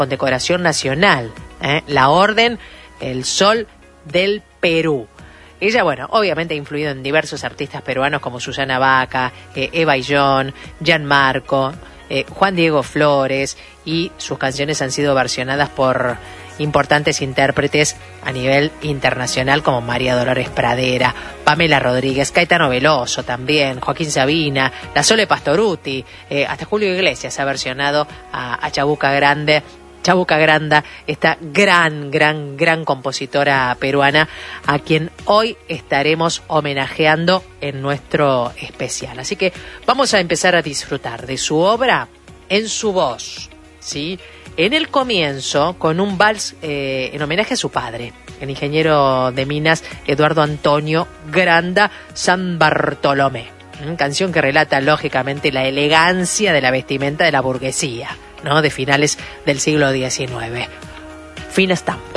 condecoración nacional, la Orden El Sol del Perú. Ella, bueno, obviamente ha influido en diversos artistas peruanos como Susana Baca, Eva Illón, Gianmarco, Juan Diego Flores, y sus canciones han sido versionadas por importantes intérpretes a nivel internacional como María Dolores Pradera, Pamela Rodríguez, Caetano Veloso también, Joaquín Sabina, la Sole Pastorutti, hasta Julio Iglesias ha versionado a Chabuca Granda, esta gran compositora peruana, a quien hoy estaremos homenajeando en nuestro especial. Así que vamos a empezar a disfrutar de su obra en su voz, ¿sí? En el comienzo, con un vals en homenaje a su padre, el ingeniero de minas Eduardo Antonio Granda San Bartolomé. Canción que relata, lógicamente, la elegancia de la vestimenta de la burguesía, ¿no?, de finales del siglo XIX. Fina estampa.